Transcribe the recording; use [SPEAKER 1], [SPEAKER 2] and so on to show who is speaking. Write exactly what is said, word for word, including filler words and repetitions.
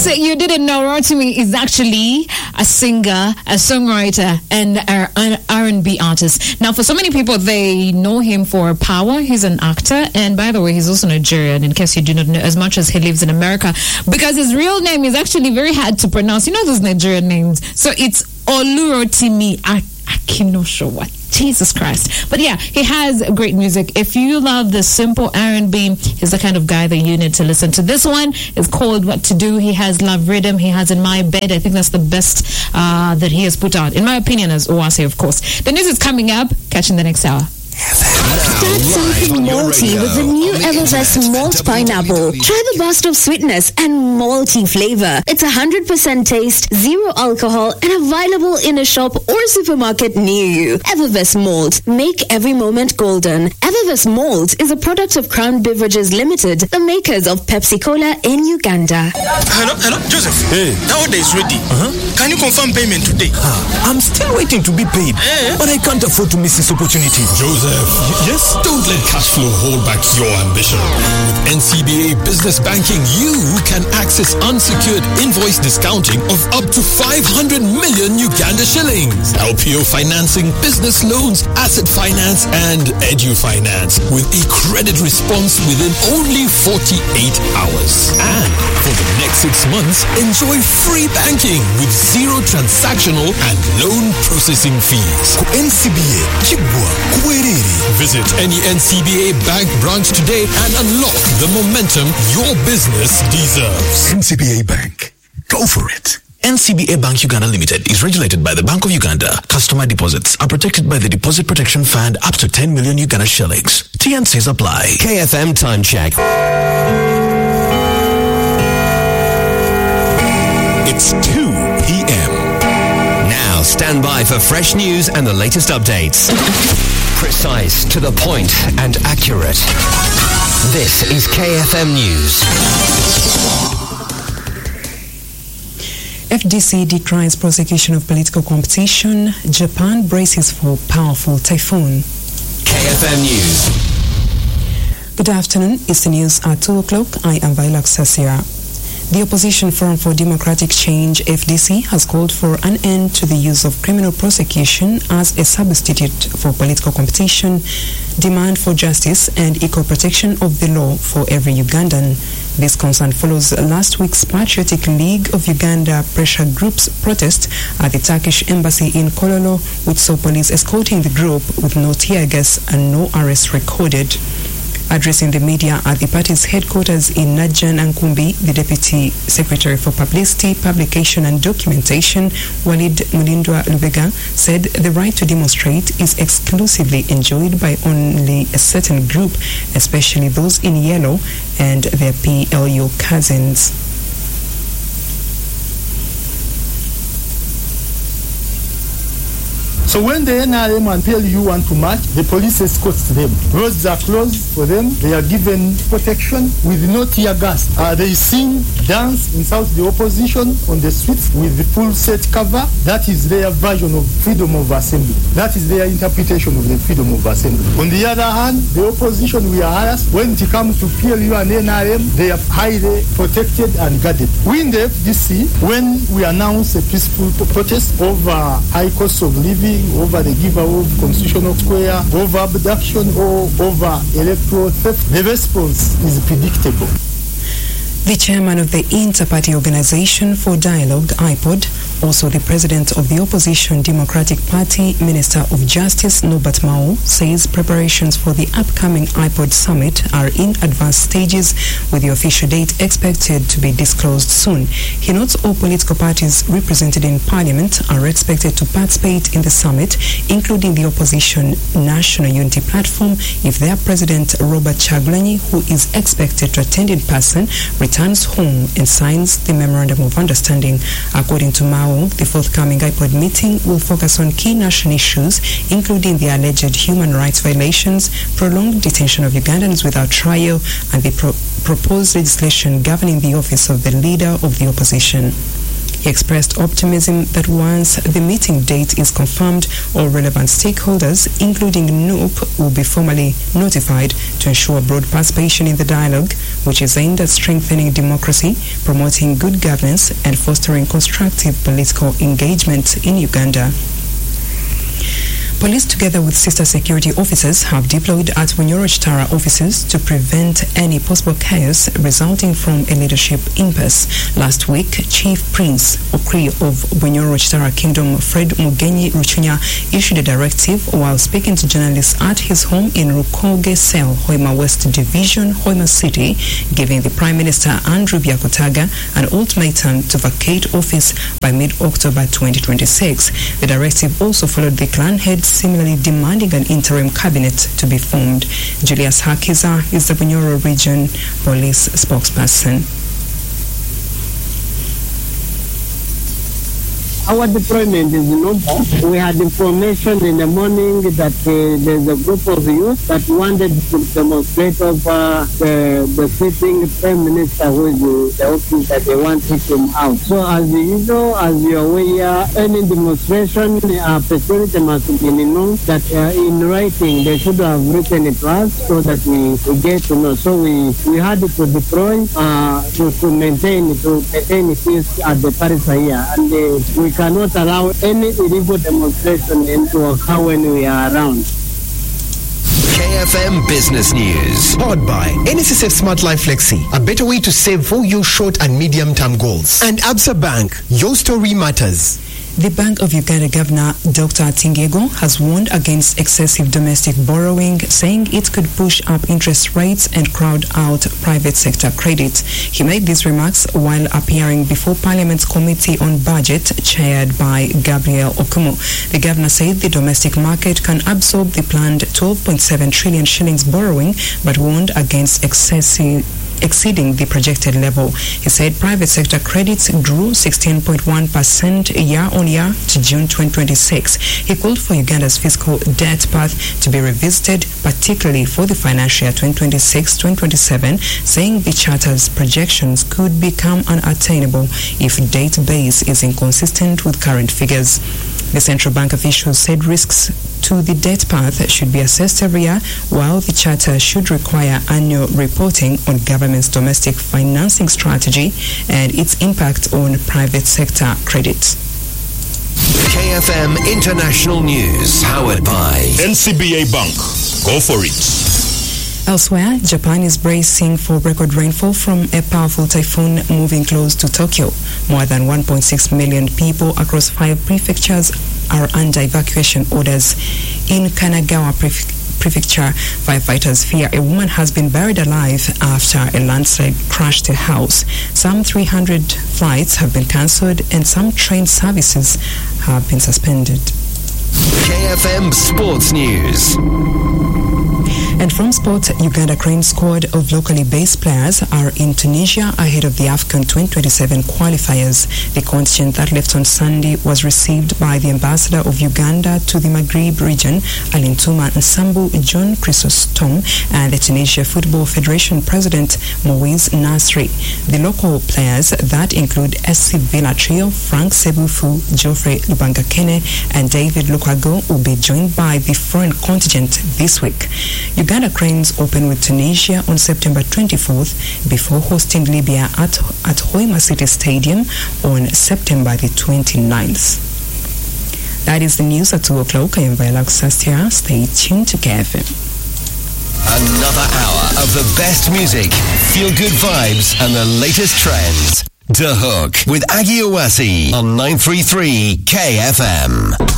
[SPEAKER 1] case you didn't know, Rotimi is actually a singer, a songwriter, and an R and B artist. Now, for so many people, they know him for Power. He's an actor, and by the way, he's also Nigerian, in case you do not know, as much as he lives in America, because his real name is actually very hard to pronounce. You know those Nigerian names? So it's Olurotimi Akinoshowa. Jesus Christ. But yeah, he has great music. If you love the simple R and B, he's the kind of guy that you need to listen to. This one is called What to Do. He has Love Rhythm. He has In My Bed. I think that's the best uh, that he has put out, in my opinion, as Owase, of course. The news is coming up. Catch you in the next hour.
[SPEAKER 2] Start something malty with the new Evervest Malt Pineapple. Try the burst of sweetness and malty flavor. It's one hundred percent taste, zero alcohol, and available in a shop or supermarket near you. Evervest Malt. Make every moment golden. Evervest Malt is a product of Crown Beverages Limited, the makers of Pepsi Cola in Uganda.
[SPEAKER 3] Hello, hello, Joseph.
[SPEAKER 4] Hey.
[SPEAKER 3] The order is ready.
[SPEAKER 4] Uh-huh.
[SPEAKER 3] Can you confirm payment today?
[SPEAKER 4] Uh, I'm still waiting to be paid,
[SPEAKER 3] hey.
[SPEAKER 4] but I can't afford to miss this opportunity.
[SPEAKER 5] Joseph.
[SPEAKER 4] Y- yes?
[SPEAKER 5] Don't let cash flow hold back your ambition. With N C B A Business Banking, you can access unsecured invoice discounting of up to five hundred million Uganda shillings. L P O financing, business loans, asset finance, and edu finance with a credit response within only forty-eight hours. And for the next six months, enjoy free banking with zero transactional and loan processing fees.
[SPEAKER 4] N C B A, Chibwa, Kwerere.
[SPEAKER 5] Visit any N C B A bank branch today and unlock the momentum your business deserves.
[SPEAKER 4] N C B A Bank. Go for it. N C B A Bank Uganda Limited is regulated by the Bank of Uganda. Customer deposits are protected by the Deposit Protection Fund up to ten million Uganda shillings. T N Cs apply.
[SPEAKER 6] K F M time check.
[SPEAKER 5] It's two p.m.
[SPEAKER 6] Now stand by for fresh news and the latest updates. Precise, to the point, and accurate. This is K F M News.
[SPEAKER 7] F D C declines prosecution of political competition. Japan braces for powerful typhoon.
[SPEAKER 6] K F M News.
[SPEAKER 7] Good afternoon. It's the news at two o'clock. I am Viola Sasira. The Opposition Forum for Democratic Change, F D C, has called for an end to the use of criminal prosecution as a substitute for political competition, demand for justice and equal protection of the law for every Ugandan. This concern follows last week's Patriotic League of Uganda pressure group's protest at the Turkish embassy in Kololo, which saw police escorting the group with no tear gas and no arrests recorded. Addressing the media at the party's headquarters in Najan Nkumbi, the Deputy Secretary for Publicity, Publication and Documentation, Walid Mulindwa Lubega, said the right to demonstrate is exclusively enjoyed by only a certain group, especially those in yellow and their P L U cousins.
[SPEAKER 8] So when the N R M and P L U want to march, the police escorts them. Roads are closed for them. They are given protection with no tear gas. Uh, they sing, dance, insult the opposition on the streets with the full set cover. That is their version of freedom of assembly. That is their interpretation of the freedom of assembly. On the other hand, the opposition, we are harassed. When it comes to P L U and N R M, they are highly protected and guarded. We in the F D C, when we announce a peaceful protest over high cost of living, over the giveaway of Constitutional Square, over abduction or over electoral theft, the response is predictable.
[SPEAKER 7] The chairman of the Inter-Party Organization for Dialogue, I P O D, also the president of the Opposition Democratic Party, Minister of Justice, Norbert Mao, says preparations for the upcoming I P O D summit are in advanced stages, with the official date expected to be disclosed soon. He notes all political parties represented in parliament are expected to participate in the summit, including the opposition National Unity Platform, if their president, Robert Chagulanyi, who is expected to attend in person, returns home and signs the Memorandum of Understanding. According to Mao, the forthcoming I P O D meeting will focus on key national issues, including the alleged human rights violations, prolonged detention of Ugandans without trial, and the pro- proposed legislation governing the office of the leader of the opposition. He expressed optimism that once the meeting date is confirmed, all relevant stakeholders, including N U P, will be formally notified to ensure broad participation in the dialogue, which is aimed at strengthening democracy, promoting good governance, and fostering constructive political engagement in Uganda. Police, together with sister security officers, have deployed at Bunyoro Chitara offices to prevent any possible chaos resulting from a leadership impasse. Last week, Chief Prince Okri of Bunyoro Chitara Kingdom, Fred Mugenyi Ruchunya, issued a directive while speaking to journalists at his home in Rukoge Cell, Hoima West Division, Hoima City, giving the Prime Minister Andrew Byakutaga an ultimatum to vacate office by mid-October twenty twenty-six. The directive also followed the clan heads similarly demanding an interim cabinet to be formed. Julius Hakiza is the Bunyoro Region Police spokesperson.
[SPEAKER 9] Our deployment is normal. We had information in the morning that uh, there's a group of youth that wanted to demonstrate over the, the sitting Prime Minister who is in the office, that they want to take him out. So as usual, as you're aware, any demonstration, uh, facility must be known that uh, in writing they should have written it to us so that we, we get to know. So we, we had to deploy uh, to, to maintain to maintain peace at the Paris here, and uh, we cannot allow any illegal demonstration into occur when we are around.
[SPEAKER 6] K F M Business News.
[SPEAKER 10] Powered by N S S F Smart Life Flexi, a better way to save for your short and medium term goals. And Absa Bank, your story matters.
[SPEAKER 7] The Bank of Uganda Governor Doctor Tingego has warned against excessive domestic borrowing, saying it could push up interest rates and crowd out private sector credit. He made these remarks while appearing before Parliament's Committee on Budget, chaired by Gabriel Okumu. The governor said the domestic market can absorb the planned twelve point seven trillion shillings borrowing, but warned against excessive exceeding the projected level. He said private sector credits grew sixteen point one percent year on year to June twenty twenty-six. He called for Uganda's fiscal debt path to be revisited, particularly for the financial year twenty twenty-six twenty twenty-seven, saying the charter's projections could become unattainable if debt base is inconsistent with current figures. The central bank officials said risks to the debt path should be assessed every year, while the charter should require annual reporting on government's domestic financing strategy and its impact on private sector credit.
[SPEAKER 6] K F M International News, powered by
[SPEAKER 5] N C B A Bank. Go for it.
[SPEAKER 7] Elsewhere, Japan is bracing for record rainfall from a powerful typhoon moving close to Tokyo. More than one point six million people across five prefectures are under evacuation orders. In Kanagawa Prefecture, firefighters fear a woman has been buried alive after a landslide crashed a house. Some three hundred flights have been cancelled and some train services have been suspended.
[SPEAKER 6] K F M Sports News.
[SPEAKER 7] And from sport, Uganda Crane squad of locally based players are in Tunisia ahead of the AFCON twenty twenty-seven qualifiers. The contingent that left on Sunday was received by the ambassador of Uganda to the Maghreb region, Alintuma Nsambu John Chrysostom, and the Tunisia Football Federation president, Moise Nasri. The local players that include S C Villa Trio, Frank Sebufu, Geoffrey Lubangakene, and David Lukago will be joined by the foreign contingent this week. Uganda Cranes open with Tunisia on September twenty-fourth before hosting Libya at, at Hoima City Stadium on September the twenty-ninth. That is the news at two o'clock. I am Viola Sastia. Stay tuned to K F M.
[SPEAKER 6] Another hour of the best music, feel-good vibes, and the latest trends. The Hook with Aggie Owasi on nine three three K F M.